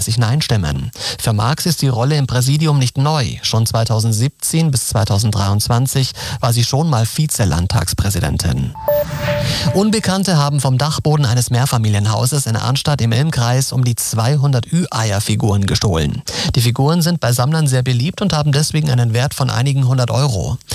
32 Nein-Stimmen. Für Marx ist die Rolle im Präsidium nicht neu. Schon 2017 bis 2023 war sie schon mal Vize-Landtagspräsidentin. Unbekannte haben vom Dachboden eines Mehrfamilienhauses in Arnstadt im Ilmkreis um die 200 Ü-Eier-Figuren gestohlen. Die Figuren sind bei Sammlern sehr beliebt und haben deswegen einen Wert von einigen 100 Euro.